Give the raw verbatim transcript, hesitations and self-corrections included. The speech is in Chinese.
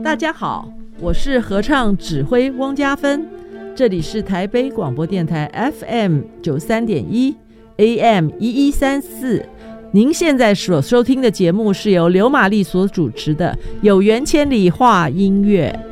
大家好，我是合唱指挥汪嘉芬，这里是台北广播电台 F M 九十三点一 A M 一一三四。您现在所收听的节目是由刘玛丽所主持的《有缘千里话音乐》。